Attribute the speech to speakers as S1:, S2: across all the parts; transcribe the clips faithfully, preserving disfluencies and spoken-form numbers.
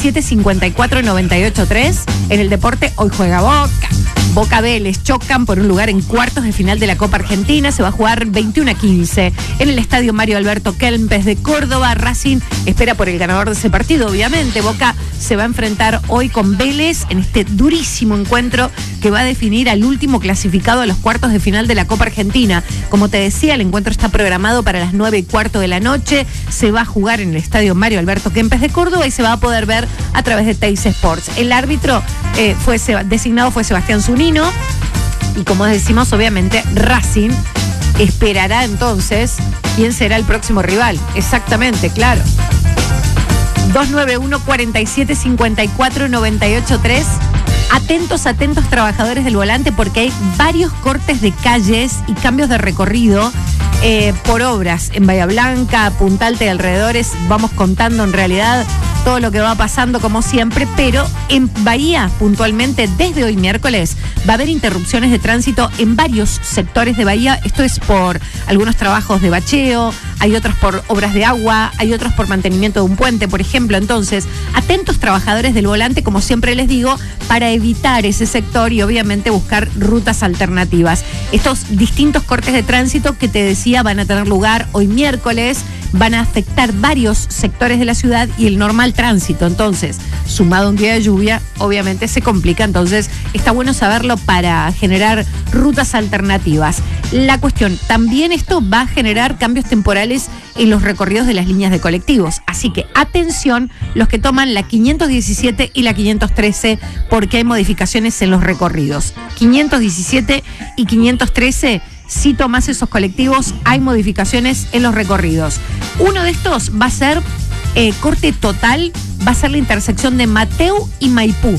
S1: siete, cincuenta y cuatro, noventa y ocho, tres. En el deporte, hoy juega Boca. Boca Vélez chocan por un lugar en cuartos de final de la Copa Argentina. Se va a jugar veintiuno a quince en el estadio Mario Alberto Kempes de Córdoba. Racing espera por el ganador de ese partido, obviamente. Boca se va a enfrentar hoy con Vélez en este durísimo encuentro que va a definir al último clasificado a los cuartos de final de la Copa Argentina. Como te decía, el encuentro está programado para las nueve y cuarto de la noche. Se va a jugar en el estadio Mario Alberto Kempes de Córdoba y se va a poder ver a través de Teis Sports. El árbitro eh, fue designado fue Sebastián Zunino. Y como decimos, obviamente, Racing esperará entonces quién será el próximo rival. Exactamente, claro. dos nueve uno, cuatro siete, cinco cuatro, nueve ocho tres. Atentos, atentos trabajadores del volante, porque hay varios cortes de calles y cambios de recorrido eh, por obras en Bahía Blanca, Punta Alta y alrededores. Vamos contando en realidad todo lo que va pasando como siempre, pero en Bahía, puntualmente, desde hoy miércoles, va a haber interrupciones de tránsito en varios sectores de Bahía. Esto es por algunos trabajos de bacheo, hay otros por obras de agua, hay otros por mantenimiento de un puente, por ejemplo. Entonces, atentos trabajadores del volante, como siempre les digo, para evitar ese sector y obviamente buscar rutas alternativas. Estos distintos cortes de tránsito que te decía van a tener lugar hoy miércoles, van a afectar varios sectores de la ciudad y el normal tránsito. Entonces, sumado a un día de lluvia, obviamente se complica. Entonces, está bueno saberlo para generar rutas alternativas. La cuestión, también esto va a generar cambios temporales en los recorridos de las líneas de colectivos. Así que atención los que toman la quinientos diecisiete y la quinientos trece, porque hay modificaciones en los recorridos. quinientos diecisiete y quinientos trece, si tomás esos colectivos, hay modificaciones en los recorridos. Uno de estos va a ser eh, corte total, va a ser la intersección de Mateu y Maipú.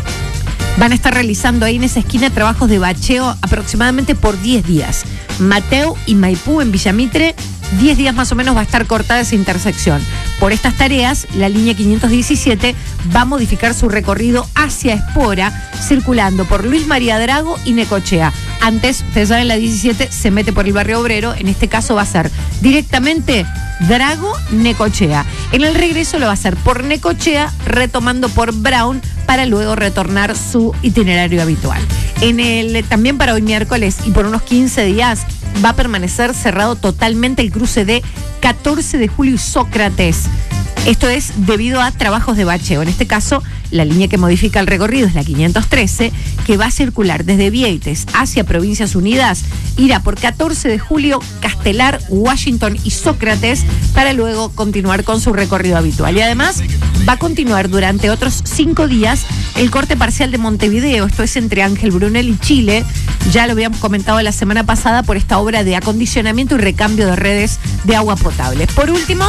S1: Van a estar realizando ahí en esa esquina trabajos de bacheo aproximadamente por diez días. Mateu y Maipú en Villa Mitre, diez días más o menos va a estar cortada esa intersección. Por estas tareas, la línea quinientos diecisiete va a modificar su recorrido hacia Espora, circulando por Luis María Drago y Necochea. Antes, ustedes saben, la diecisiete se mete por el barrio obrero, en este caso va a ser directamente Drago, Necochea. En el regreso lo va a hacer por Necochea, retomando por Brown, para luego retornar su itinerario habitual. En el, también para hoy miércoles y por unos quince días va a permanecer cerrado totalmente el cruce de catorce de julio y Sócrates. Esto es debido a trabajos de bacheo. En este caso, la línea que modifica el recorrido es la quinientos trece, que va a circular desde Vieites hacia Provincias Unidas, irá por catorce de julio, Castelar, Washington y Sócrates, para luego continuar con su recorrido habitual. Y además va a continuar durante otros cinco días el corte parcial de Montevideo. Esto es entre Ángel Brunel y Chile. Ya lo habíamos comentado la semana pasada por esta obra de acondicionamiento y recambio de redes de agua potable. Por último,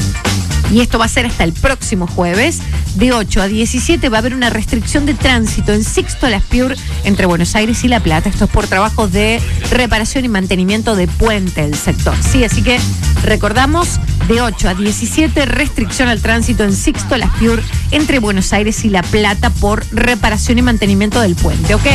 S1: y esto va a ser hasta el próximo jueves, de ocho a diecisiete va a haber una restricción de tránsito en Sixto Las Piur entre Buenos Aires y La Plata. Esto es por trabajos de reparación y mantenimiento de puente del sector. Sí, así que recordamos, de ocho a diecisiete, restricción al tránsito en Sixto Las Piur entre Buenos Aires y La Plata por reparación y mantenimiento del puente, ¿ok?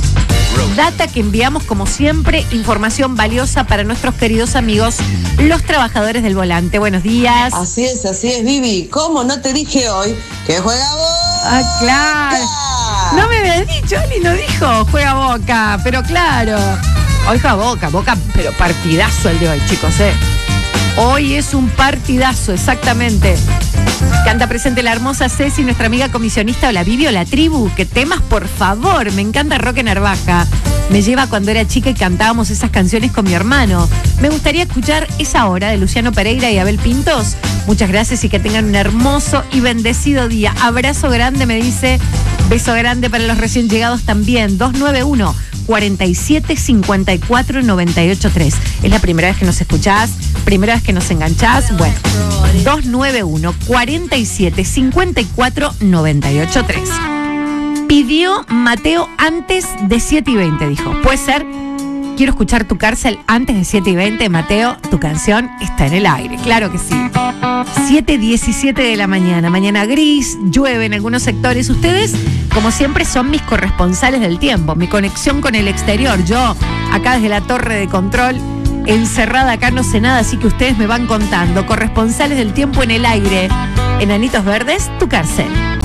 S1: Data que enviamos como siempre, información valiosa para nuestros queridos amigos, los trabajadores del volante. Buenos días.
S2: Así es, así es, Vivi. ¿Cómo no te dije hoy que juega Boca?
S1: Ah, claro. No me habías dicho, Oli no dijo juega Boca, pero claro. Hoy juega Boca, Boca, pero partidazo el de hoy, chicos, ¿eh? Hoy es un partidazo, exactamente. Canta presente la hermosa Ceci, nuestra amiga comisionista. Hola, Vivi, la tribu. ¿Qué temas, por favor? Me encanta Roque Narvaja. Me lleva cuando era chica y cantábamos esas canciones con mi hermano. Me gustaría escuchar esa hora de Luciano Pereira y Abel Pintos. Muchas gracias y que tengan un hermoso y bendecido día. Abrazo grande, me dice. Beso grande para los recién llegados también. dos nueve uno, cuatro siete, cinco cuatro, nueve ocho tres. ¿Es la primera vez que nos escuchás? ¿Primera vez que nos enganchás? Bueno, dos nueve uno, cuatro siete, cinco cuatro, nueve ocho tres. Pidió Mateo antes de siete y veinte, dijo. ¿Puede ser? Quiero escuchar Tu Cárcel antes de siete y veinte. Mateo, tu canción está en el aire. Claro que sí. siete diecisiete de la mañana. Mañana gris, llueve en algunos sectores. Ustedes, como siempre, son mis corresponsales del tiempo. Mi conexión con el exterior. Yo, acá desde la torre de control, encerrada acá, no sé nada, así que ustedes me van contando. Corresponsales del tiempo en el aire. Enanitos Verdes, Tu Cárcel.